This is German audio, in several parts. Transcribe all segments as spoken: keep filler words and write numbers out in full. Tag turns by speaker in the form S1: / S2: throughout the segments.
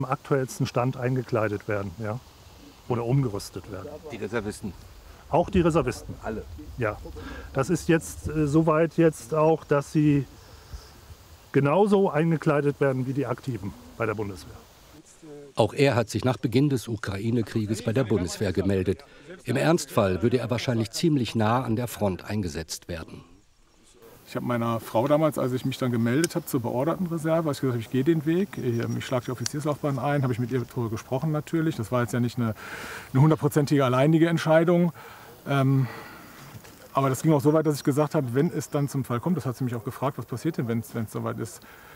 S1: Im aktuellsten Stand eingekleidet werden, ja, oder umgerüstet werden.
S2: Die Reservisten?
S1: Auch die Reservisten.
S2: Alle?
S1: Ja. Das ist jetzt äh, soweit jetzt auch, dass sie genauso eingekleidet werden wie die Aktiven bei der Bundeswehr.
S3: Auch er hat sich nach Beginn des Ukraine-Krieges bei der Bundeswehr gemeldet. Im Ernstfall würde er wahrscheinlich ziemlich nah an der Front eingesetzt werden.
S4: Ich habe meiner Frau damals, als ich mich dann gemeldet habe zur beorderten Reserve, als ich gesagt habe, ich gehe den Weg, ich schlage die Offizierslaufbahn ein, habe ich mit ihr darüber gesprochen natürlich. Das war jetzt ja nicht eine hundertprozentige alleinige Entscheidung. Ähm, aber das ging auch so weit, dass ich gesagt habe, wenn es dann zum Fall kommt, das hat sie mich auch gefragt, was passiert denn, wenn es soweit ist,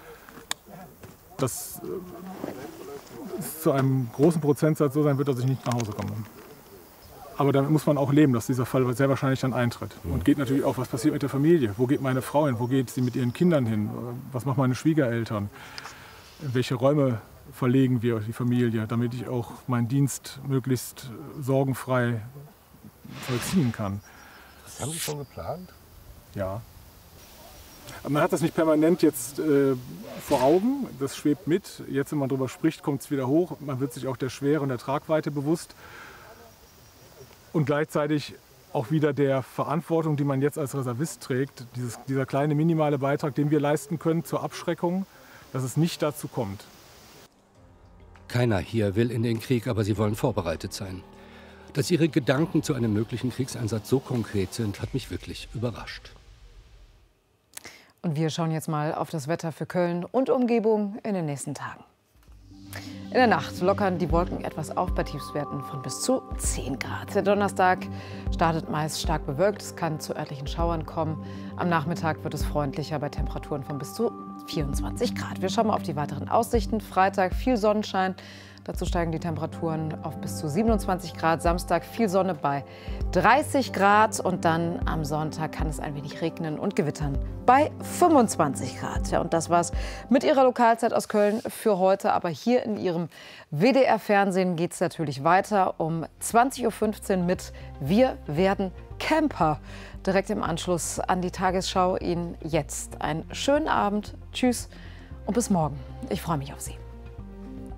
S4: dass äh, es zu einem großen Prozentsatz so sein wird, dass ich nicht nach Hause komme. Aber damit muss man auch leben, dass dieser Fall sehr wahrscheinlich dann eintritt. Und geht natürlich auch, was passiert mit der Familie? Wo geht meine Frau hin? Wo geht sie mit ihren Kindern hin? Was machen meine Schwiegereltern? In welche Räume verlegen wir die Familie, damit ich auch meinen Dienst möglichst sorgenfrei vollziehen kann?
S2: Das haben Sie schon geplant?
S4: Ja. Aber man hat das nicht permanent jetzt äh, vor Augen, das schwebt mit. Jetzt, wenn man darüber spricht, kommt es wieder hoch. Man wird sich auch der Schwere und der Tragweite bewusst. Und gleichzeitig auch wieder der Verantwortung, die man jetzt als Reservist trägt, dieses, dieser kleine minimale Beitrag, den wir leisten können zur Abschreckung, dass es nicht dazu kommt.
S3: Keiner hier will in den Krieg, aber sie wollen vorbereitet sein. Dass ihre Gedanken zu einem möglichen Kriegseinsatz so konkret sind, hat mich wirklich überrascht.
S5: Und wir schauen jetzt mal auf das Wetter für Köln und Umgebung in den nächsten Tagen. In der Nacht lockern die Wolken etwas auf bei Tiefstwerten von bis zu zehn Grad. Der Donnerstag startet meist stark bewölkt. Es kann zu örtlichen Schauern kommen. Am Nachmittag wird es freundlicher bei Temperaturen von bis zu vierundzwanzig Grad. Wir schauen mal auf die weiteren Aussichten. Freitag viel Sonnenschein. Dazu steigen die Temperaturen auf bis zu siebenundzwanzig Grad. Samstag viel Sonne bei dreißig Grad. Und dann am Sonntag kann es ein wenig regnen und gewittern bei fünfundzwanzig Grad. Ja, und das war's mit Ihrer Lokalzeit aus Köln für heute. Aber hier in Ihrem W D R-Fernsehen geht es natürlich weiter um zwanzig Uhr fünfzehn mit Wir werden Camper. Direkt im Anschluss an die Tagesschau. Ihnen jetzt einen schönen Abend. Tschüss und bis morgen. Ich freue mich auf Sie.